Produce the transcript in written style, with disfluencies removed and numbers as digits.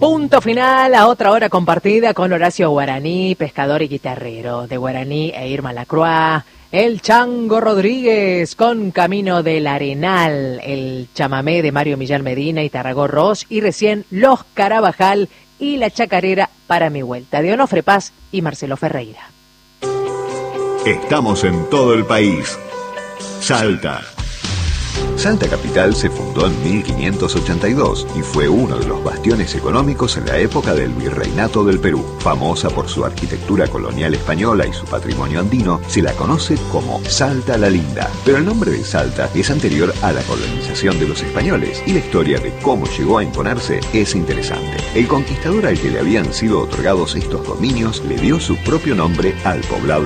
Punto final a otra hora compartida con Horacio Guaraní, pescador y guitarrero de Guaraní, e Irma Lacroix, el Chango Rodríguez con Camino del Arenal, el chamamé de Mario Millán Medina y Tarragó Ross, y recién Los Carabajal y La Chacarera para mi vuelta, de Onofre Paz y Marcelo Ferreira. Estamos en todo el país. Salta. Salta Capital se fundó en 1582 y fue uno de los bastiones económicos en la época del Virreinato del Perú. Famosa por su arquitectura colonial española y su patrimonio andino, se la conoce como Salta la Linda. Pero el nombre de Salta es anterior a la colonización de los españoles y la historia de cómo llegó a imponerse es interesante. El conquistador al que le habían sido otorgados estos dominios le dio su propio nombre al poblado